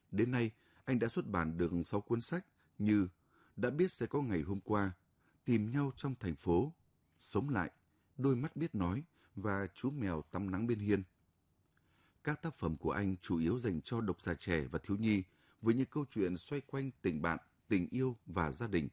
Đến nay, anh đã xuất bản được 6 cuốn sách như Đã biết sẽ có ngày hôm qua, Tìm nhau trong thành phố, Sống lại, Đôi mắt biết nói và Chú mèo tắm nắng bên hiên. Các tác phẩm của anh chủ yếu dành cho độc giả trẻ và thiếu nhi với những câu chuyện xoay quanh tình bạn, tình yêu và gia đình.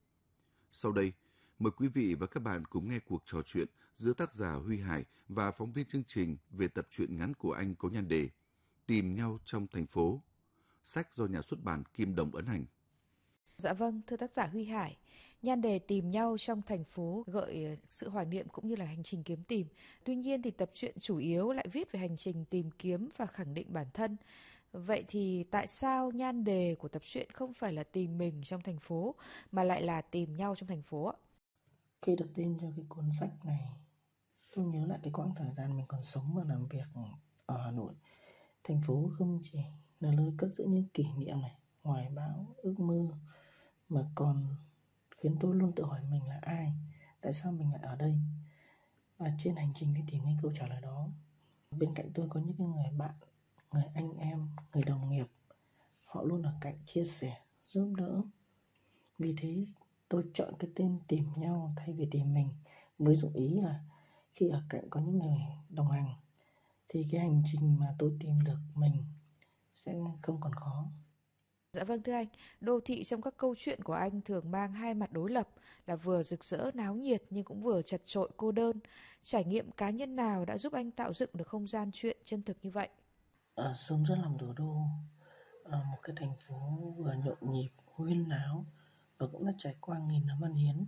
Sau đây, mời quý vị và các bạn cùng nghe cuộc trò chuyện giữa tác giả Huy Hải và phóng viên chương trình về tập truyện ngắn của anh có nhan đề Tìm nhau trong thành phố, sách do nhà xuất bản Kim Đồng ấn hành. Dạ vâng, thưa tác giả Huy Hải, nhan đề Tìm nhau trong thành phố gợi sự hoài niệm cũng như là hành trình kiếm tìm. Tuy nhiên thì tập truyện chủ yếu lại viết về hành trình tìm kiếm và khẳng định bản thân. Vậy thì tại sao nhan đề của tập truyện không phải là tìm mình trong thành phố mà lại là tìm nhau trong thành phố ạ? Khi đặt tên cho cái cuốn sách này, tôi nhớ lại cái quãng thời gian mình còn sống và làm việc ở Hà Nội. Thành phố không chỉ là nơi cất giữ những kỷ niệm này, hoài bão, ước mơ, mà còn khiến tôi luôn tự hỏi mình là ai, tại sao mình lại ở đây. Và trên hành trình đi tìm cái câu trả lời đó, bên cạnh tôi có những cái người bạn, người anh em, người đồng nghiệp. Họ luôn ở cạnh chia sẻ, giúp đỡ. Vì thế tôi chọn cái tên Tìm nhau thay vì tìm mình, với dụng ý là khi ở cạnh có những người đồng hành thì cái hành trình mà tôi tìm được mình sẽ không còn khó. Dạ vâng thưa anh, đô thị trong các câu chuyện của anh thường mang hai mặt đối lập là vừa rực rỡ náo nhiệt nhưng cũng vừa chật chội cô đơn. Trải nghiệm cá nhân nào đã giúp anh tạo dựng được không gian truyện chân thực như vậy? Sống rất lòng thủ đô, một cái thành phố vừa nhộn nhịp, huyên náo và cũng đã trải qua nghìn năm văn hiến.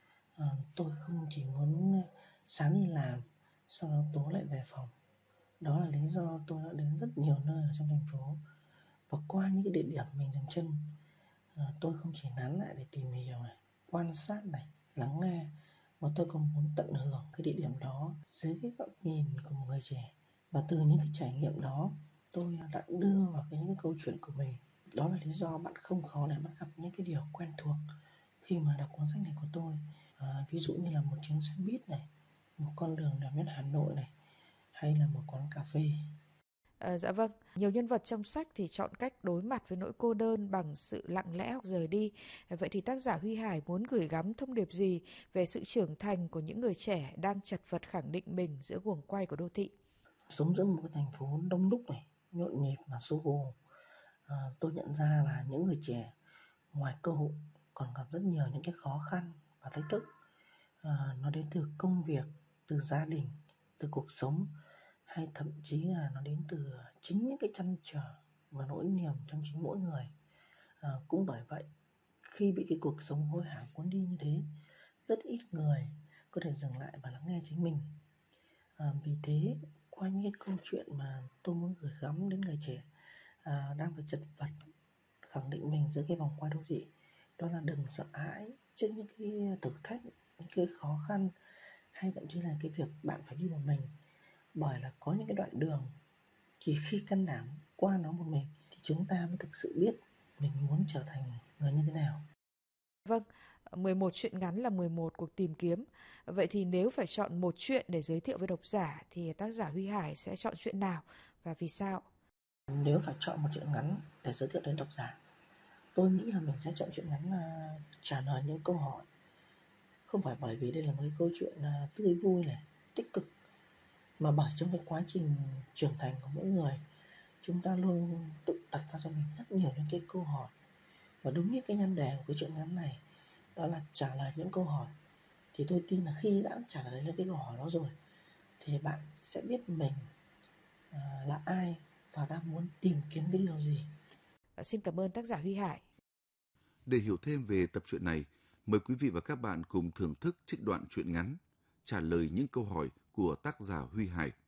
Tôi không chỉ muốn sáng đi làm, sau đó tối lại về phòng. Đó là lý do tôi đã đến rất nhiều nơi ở trong thành phố. Và qua những cái địa điểm mình dừng chân, tôi không chỉ nán lại để tìm hiểu này, quan sát này, lắng nghe, mà tôi còn muốn tận hưởng cái địa điểm đó dưới cái góc nhìn của một người trẻ. Và từ những cái trải nghiệm đó, tôi đã đưa vào những cái câu chuyện của mình. Đó là lý do bạn không khó để bắt gặp những cái điều quen thuộc khi mà đọc cuốn sách này của tôi. Ví dụ như là một chuyến xe buýt này, một con đường đẹp nhất Hà Nội này, hay là một quán cà phê. Dạ vâng, nhiều nhân vật trong sách thì chọn cách đối mặt với nỗi cô đơn bằng sự lặng lẽ hoặc rời đi. Vậy thì tác giả Huy Hải muốn gửi gắm thông điệp gì về sự trưởng thành của những người trẻ đang chật vật khẳng định mình giữa guồng quay của đô thị? Sống giữa một cái thành phố đông đúc này, nhộn nhịp và xô bồ, tôi nhận ra là những người trẻ ngoài cơ hội còn gặp rất nhiều những cái khó khăn và thách thức. Nó đến từ công việc, từ gia đình, từ cuộc sống, hay thậm chí là nó đến từ chính những cái trăn trở và nỗi niềm trong chính mỗi người. Cũng bởi vậy, khi bị cái cuộc sống hối hả cuốn đi như thế, rất ít người có thể dừng lại và lắng nghe chính mình. Vì thế, qua những cái câu chuyện mà tôi muốn gửi gắm đến người trẻ đang phải chật vật khẳng định mình giữa cái vòng quay đô thị, đó là đừng sợ hãi trước những cái thử thách, những cái khó khăn, hay thậm chí là cái việc bạn phải đi một mình. Bởi là có những cái đoạn đường chỉ khi can đảm qua nó một mình thì chúng ta mới thực sự biết mình muốn trở thành người như thế nào. Vâng, 11 truyện ngắn là 11 cuộc tìm kiếm. Vậy thì nếu phải chọn một truyện để giới thiệu với độc giả thì tác giả Huy Hải sẽ chọn truyện nào và vì sao? Nếu phải chọn một truyện ngắn để giới thiệu đến độc giả, tôi nghĩ là mình sẽ chọn truyện ngắn trả lời những câu hỏi. Không phải bởi vì đây là một cái câu chuyện tươi vui này, tích cực, mà bởi trong cái quá trình trưởng thành của mỗi người, chúng ta luôn tự đặt ra cho mình rất nhiều những cái câu hỏi. Và đúng như cái nhan đề của cái truyện ngắn này, đó là trả lời những câu hỏi. Thì tôi tin là khi đã trả lời những cái câu hỏi đó rồi thì bạn sẽ biết mình là ai và đang muốn tìm kiếm cái điều gì. Xin cảm ơn tác giả Huy Hải. Để hiểu thêm về tập truyện này, mời quý vị và các bạn cùng thưởng thức trích đoạn truyện ngắn trả lời những câu hỏi của tác giả Huy Hải